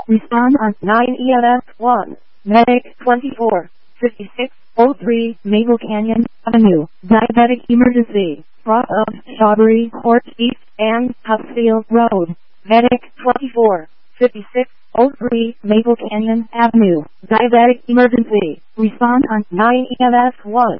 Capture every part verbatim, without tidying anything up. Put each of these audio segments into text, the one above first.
Respond on nine E M S one. Medic twenty-four fifty-six oh three Maple Canyon Avenue. Diabetic emergency. Cross of Strawberry Court East and Hufffield Road. Medic twenty-four fifty-six oh three Maple Canyon Avenue. Diabetic emergency. Respond on nine E M S one.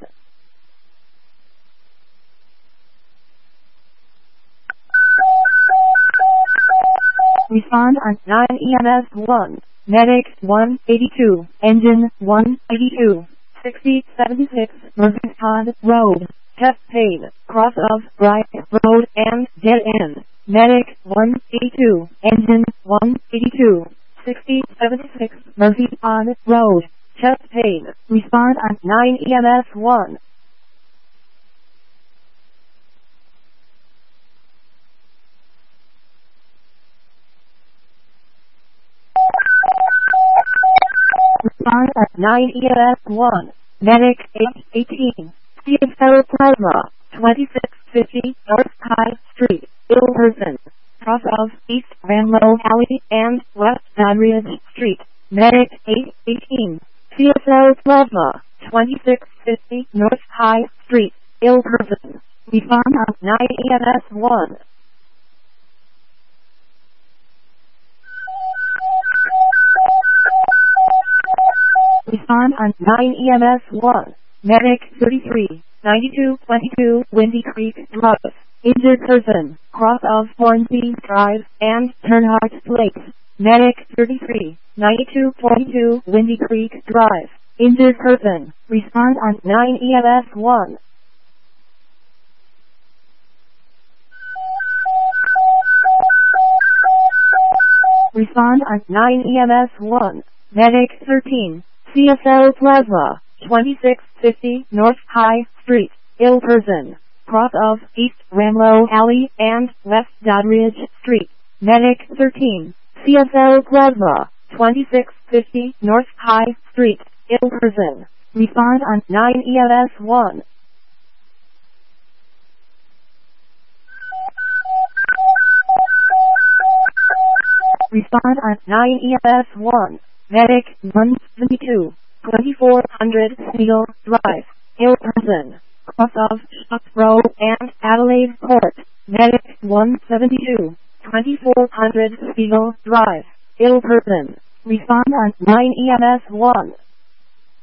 Respond on nine E M S one. Medic one eighty-two. Engine one eighty-two. sixty seventy-six Merchant Pond Road. Chest pain. Cross of Bright Road and dead end. Medic one eighty-two. Engine one eighty-two. sixty seventy-six Merchant Pond Road. Chest pain. Respond on nine E M S one. Respond at nine E M S one. Medic eight eighteen. Plasma. twenty-six fifty North High Street. Ill person. Cross of East Ranlow Alley and West Doddridge Street. Medic eight eighteen. C S L Plasma. twenty-six fifty North High Street. Ill person. Respond on nine E M S one. Respond on nine E M S one. Medic thirty-three ninety-two twenty-two Windy Creek Drive. Injured person. Cross of Hornsby Drive and Turnhout Place. Medic thirty-three ninety-two forty-two Windy Creek Drive. Injured person. Respond on nine E M S one. Respond on nine E M S one. Medic thirteen. C S L Plasma. twenty-six fifty North High Street. Ill person. Cross of East Ranlow Alley and West Doddridge Street. Medic thirteen. C S L Plasma. twenty-six fifty North High Street. Ill person. Respond on nine E M S one. Respond on nine E M S one. Medic one seventy-two. twenty-four hundred Steel Drive. Ill person. Cross of Shuck Row and Adelaide Court. Medic one seventy-two. twenty-four hundred Steel Drive. Ill person. Respond on nine E M S one.